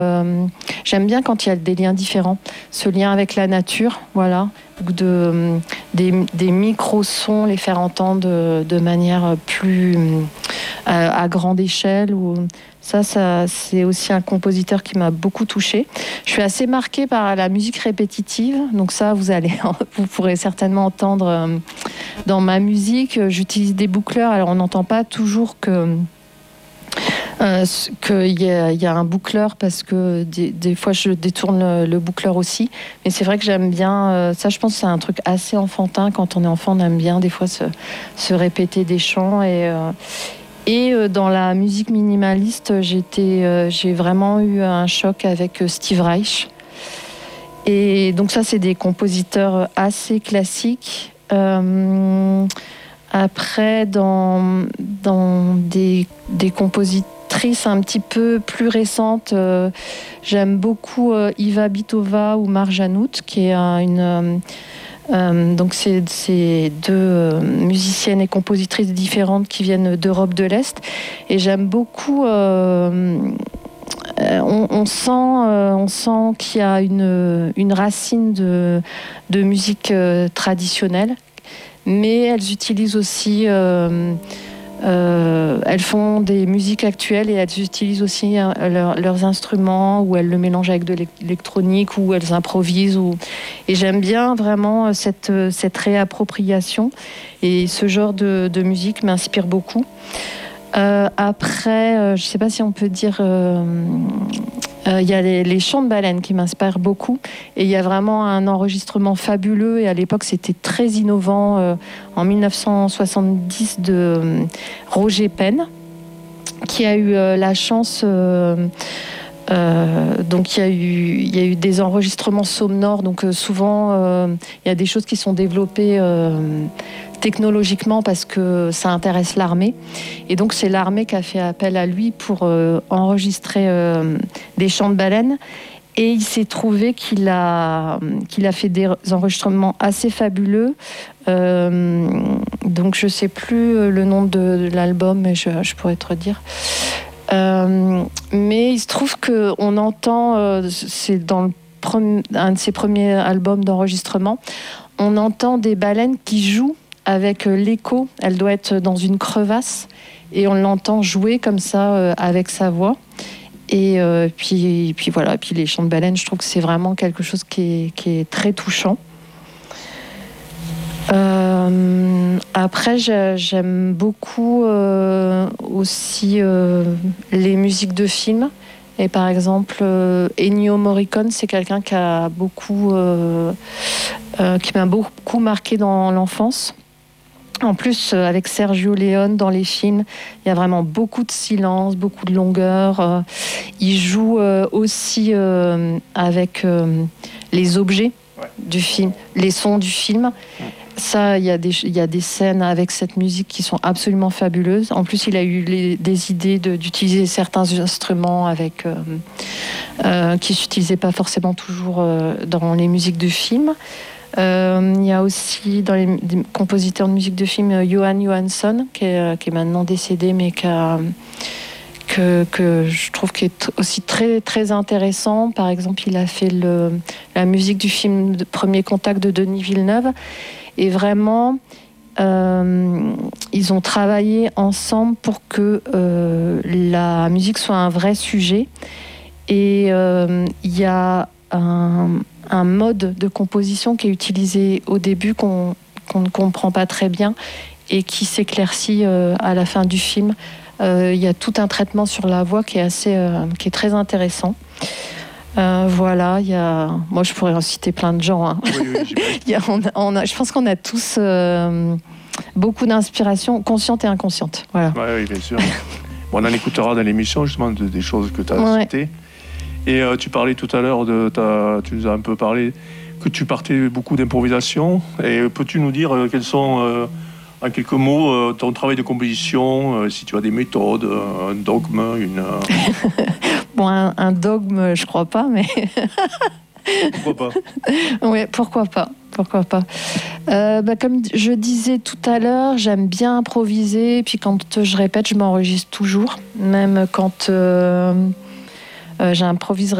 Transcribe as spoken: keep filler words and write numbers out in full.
Euh, j'aime bien quand il y a des liens différents, ce lien avec la nature, voilà, de, des, des micro-sons, les faire entendre de, de manière plus à, à grande échelle. Ou, ça, ça, c'est aussi un compositeur qui m'a beaucoup touchée. Je suis assez marquée par la musique répétitive, donc ça, vous, allez, vous pourrez certainement entendre dans ma musique. J'utilise des boucleurs, alors on n'entend pas toujours que... Euh, qu'il y a, y a un boucleur parce que des, des fois je détourne le, le boucleur aussi, mais c'est vrai que j'aime bien euh, ça. Je pense que c'est un truc assez enfantin. Quand on est enfant, on aime bien des fois se, se répéter des chants. Et, euh, et euh, dans la musique minimaliste, j'étais, euh, j'ai vraiment eu un choc avec Steve Reich. Et donc ça, c'est des compositeurs assez classiques. Euh, après, dans, dans des, des compositeurs un petit peu plus récente, euh, j'aime beaucoup euh, Iva Bitova ou Marjanout, qui est euh, une euh, euh, donc c'est, c'est deux euh, musiciennes et compositrices différentes qui viennent d'Europe de l'Est, et j'aime beaucoup euh, on, on sent euh, on sent qu'il y a une, une racine de, de musique euh, traditionnelle, mais elles utilisent aussi euh, Euh, elles font des musiques actuelles et elles utilisent aussi hein, leur, leurs instruments, ou elles le mélangent avec de l'électronique, ou elles improvisent. Ou... Et j'aime bien vraiment cette, cette réappropriation. Et ce genre de, de musique m'inspire beaucoup. Euh, après, euh, je ne sais pas si on peut dire... Euh, il euh, y a les, les chants de baleines qui m'inspirent beaucoup, et il y a vraiment un enregistrement fabuleux, et à l'époque c'était très innovant, euh, en dix-neuf cent soixante-dix, de euh, Roger Penn, qui a eu euh, la chance euh, euh, donc il y a eu il y a eu des enregistrements sonores, donc euh, souvent euh, il y a des choses qui sont développées euh, technologiquement parce que ça intéresse l'armée, et donc c'est l'armée qui a fait appel à lui pour euh, enregistrer euh, des chants de baleines, et il s'est trouvé qu'il a qu'il a fait des enregistrements assez fabuleux. Euh, donc je sais plus le nom de, de l'album, mais je, je pourrais te redire. Euh, mais il se trouve qu'on entend, euh, c'est dans le premier, un de ses premiers albums d'enregistrement, on entend des baleines qui jouent avec l'écho. Elle doit être dans une crevasse, et on l'entend jouer comme ça euh, avec sa voix. Et euh, puis, puis voilà, puis les chants de baleines, je trouve que c'est vraiment quelque chose qui est, qui est très touchant. Euh, après, j'aime beaucoup euh, aussi euh, les musiques de films. Et par exemple, euh, Ennio Morricone, c'est quelqu'un qui a beaucoup, euh, euh, qui m'a beaucoup marqué dans l'enfance. En plus, euh, avec Sergio Leone dans les films, il y a vraiment beaucoup de silence, beaucoup de longueur. Euh, il joue euh, aussi euh, avec euh, les objets ouais. du film, les sons du film. Ouais. Ça, il y a des, il y a des scènes avec cette musique qui sont absolument fabuleuses. En plus, il a eu les, des idées de, d'utiliser certains instruments avec, euh, euh, qui ne s'utilisaient pas forcément toujours euh, dans les musiques de films. Euh, il y a aussi dans les, les compositeurs de musique de film Johan Johansson, qui est, qui est maintenant décédé, mais qui a, que, que je trouve qui est aussi très, très intéressant. Par exemple, il a fait le, la musique du film de Premier Contact de Denis Villeneuve. Et vraiment, euh, ils ont travaillé ensemble pour que euh, la musique soit un vrai sujet. Et euh, il y a un, un mode de composition qui est utilisé au début qu'on, qu'on ne comprend pas très bien et qui s'éclaircit euh, à la fin du film. Euh, il y a tout un traitement sur la voix qui est, assez, euh, qui est très intéressant. Euh, voilà, il y a... moi je pourrais en citer plein de gens. Hein. Oui, oui, il y a, on a, on a, je pense qu'on a tous euh, beaucoup d'inspiration, consciente et inconsciente. Voilà. Ouais, oui, bien sûr. Bon, on en écoutera dans l'émission justement de, des choses que tu as ouais. citées. Et euh, tu parlais tout à l'heure, de ta, tu nous as un peu parlé que tu partais beaucoup d'improvisation. Et peux-tu nous dire euh, quels sont, euh, en quelques mots, euh, ton travail de composition, euh, si tu as des méthodes, euh, un dogme, une... Euh... Bon, un, un dogme, je crois pas, mais... Pourquoi pas ? Oui, pourquoi pas, pourquoi pas. Euh, bah, comme je disais tout à l'heure, j'aime bien improviser. Puis quand je répète, je m'enregistre toujours. Même quand... Euh... Euh, j'improvise